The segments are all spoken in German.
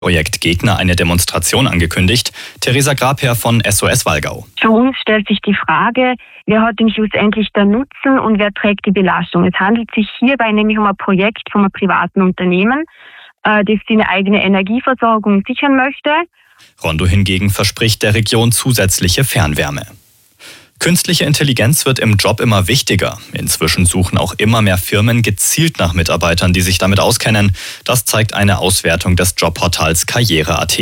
Projektgegner eine Demonstration angekündigt. Theresa Grabherr von SOS Wallgau. Für uns stellt sich die Frage, wer hat denn schlussendlich den Nutzen und wer trägt die Belastung? Es handelt sich hierbei nämlich um ein Projekt von einem privaten Unternehmen, das seine eigene Energieversorgung sichern möchte. Rondo hingegen verspricht der Region zusätzliche Fernwärme. Künstliche Intelligenz wird im Job immer wichtiger. Inzwischen suchen auch immer mehr Firmen gezielt nach Mitarbeitern, die sich damit auskennen. Das zeigt eine Auswertung des Jobportals Karriere.at.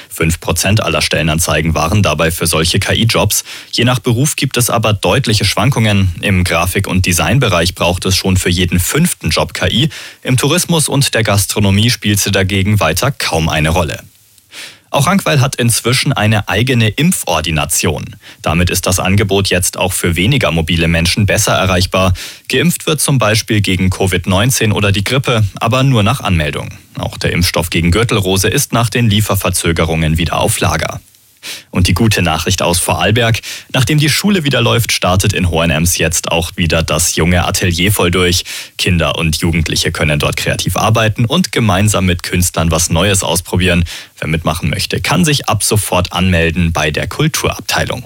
5% aller Stellenanzeigen waren dabei für solche KI-Jobs. Je nach Beruf gibt es aber deutliche Schwankungen. Im Grafik- und Designbereich braucht es schon für jeden 5. Job KI. Im Tourismus und der Gastronomie spielt sie dagegen weiter kaum eine Rolle. Auch Rankweil hat inzwischen eine eigene Impfordination. Damit ist das Angebot jetzt auch für weniger mobile Menschen besser erreichbar. Geimpft wird zum Beispiel gegen Covid-19 oder die Grippe, aber nur nach Anmeldung. Auch der Impfstoff gegen Gürtelrose ist nach den Lieferverzögerungen wieder auf Lager. Und die gute Nachricht aus Vorarlberg: Nachdem die Schule wieder läuft, startet in Hohenems jetzt auch wieder das junge Atelier voll durch. Kinder und Jugendliche können dort kreativ arbeiten und gemeinsam mit Künstlern was Neues ausprobieren. Wer mitmachen möchte, kann sich ab sofort anmelden bei der Kulturabteilung.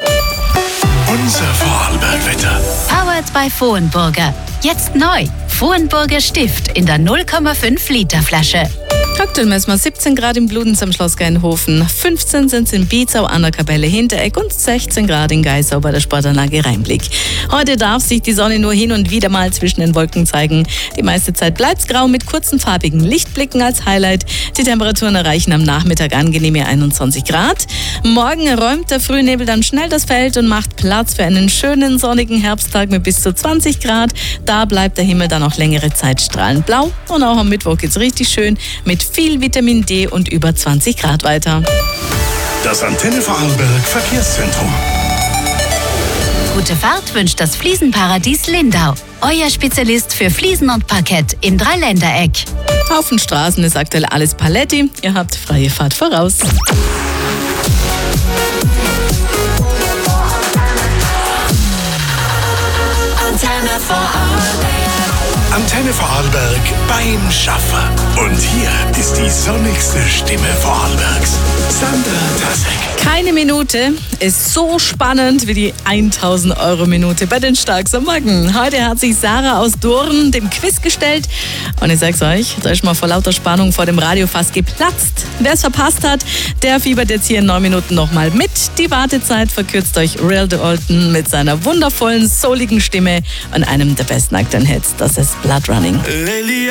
Unser Vorarlberg-Wetter. Powered by Vohenburger. Jetzt neu. Vohenburger Stift in der 0,5 Liter Flasche. Aktuell messen wir 17 Grad im Bludenz am Schloss Geinhofen, 15 sind es in Bietzau an der Kapelle Hintereck und 16 Grad in Geisau bei der Sportanlage Rheinblick. Heute darf sich die Sonne nur hin und wieder mal zwischen den Wolken zeigen. Die meiste Zeit bleibt's grau mit kurzen farbigen Lichtblicken als Highlight. Die Temperaturen erreichen am Nachmittag angenehme 21 Grad. Morgen räumt der Frühnebel dann schnell das Feld und macht Platz für einen schönen sonnigen Herbsttag mit bis zu 20 Grad. Da bleibt der Himmel dann auch längere Zeit strahlend blau. Und auch am Mittwoch geht's richtig schön mit viel Vitamin D und über 20 Grad weiter. Das Antenne Vorarlberg Verkehrszentrum. Gute Fahrt wünscht das Fliesenparadies Lindau. Euer Spezialist für Fliesen und Parkett im Dreiländereck. Auf den Straßen ist aktuell alles Paletti. Ihr habt freie Fahrt voraus. Antenne Vorarlberg. Antenne Vorarlberg beim Schaffen. Und hier ist die sonnigste Stimme Vorarlbergs. Sandra Tasek. Keine Minute ist so spannend wie die 1000-Euro-Minute bei den Starks am Morgen. Heute hat sich Sarah aus Doorn dem Quiz gestellt. Und ich sag's euch, da ist mal vor lauter Spannung vor dem Radio fast geplatzt. Wer es verpasst hat, der fiebert jetzt hier in 9 Minuten nochmal mit. Die Wartezeit verkürzt euch Real Dalton mit seiner wundervollen, souligen Stimme und einem der besten aktuellen Hits. Das ist Blood Running.